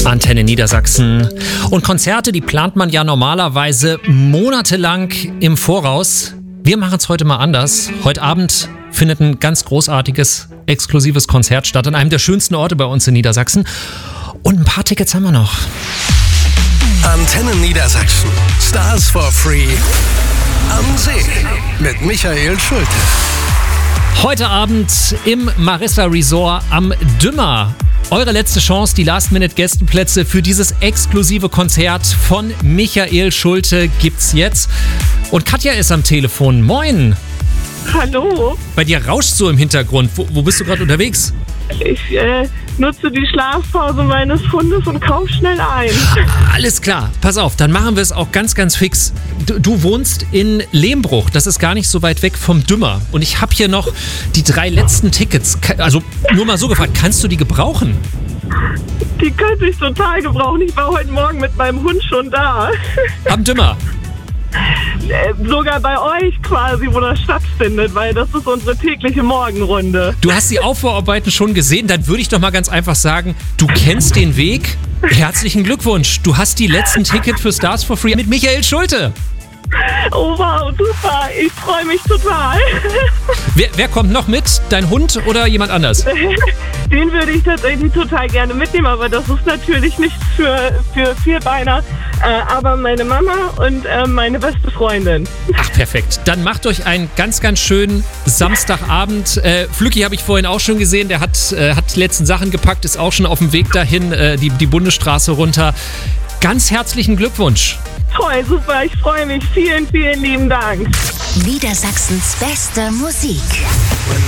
Antenne Niedersachsen. Und Konzerte, die plant man ja normalerweise monatelang im Voraus. Wir machen es heute mal anders. Heute Abend findet ein ganz großartiges, exklusives Konzert statt an einem der schönsten Orte bei uns in Niedersachsen. Und ein paar Tickets haben wir noch. Antenne Niedersachsen. Stars for Free. Am See. Mit Michael Schulte. Heute Abend im Marissa Resort am Dümmer. Eure letzte Chance, die Last-Minute-Gästeplätze für dieses exklusive Konzert von Michael Schulte gibt's jetzt. Und Katja ist am Telefon. Moin! Hallo, Bei dir rauscht so im Hintergrund. Wo bist du gerade unterwegs? ich nutze die Schlafpause meines Hundes und kaufe schnell ein. Alles klar, pass auf, dann machen wir es auch ganz, ganz fix. Du wohnst in Lehmbruch, das ist gar nicht so weit weg vom Dümmer. Und ich habe hier noch die 3 letzten Tickets. Also nur mal so gefragt, kannst du die gebrauchen? Die könnte ich total gebrauchen. Ich war heute Morgen mit meinem Hund schon da. Am Dümmer. Sogar bei euch quasi, wo das stattfindet, weil das ist unsere tägliche Morgenrunde. Du hast die Aufbauarbeiten schon gesehen, dann würde ich doch mal ganz einfach sagen, du kennst den Weg. Herzlichen Glückwunsch, du hast die letzten Tickets für Stars for Free mit Michael Schulte. Oh wow, super, ich freue mich total. Wer kommt noch mit? Dein Hund oder jemand anders? Den würde ich tatsächlich total gerne mitnehmen, aber das ist natürlich nichts für Vierbeiner. Aber meine Mama und meine beste Freundin. Ach, perfekt. Dann macht euch einen ganz, ganz schönen Samstagabend. Flücki habe ich vorhin auch schon gesehen. Der hat die letzten Sachen gepackt, ist auch schon auf dem Weg dahin, die Bundesstraße runter. Ganz herzlichen Glückwunsch. Toll, super, ich freue mich. Vielen, vielen lieben Dank. Niedersachsens beste Musik.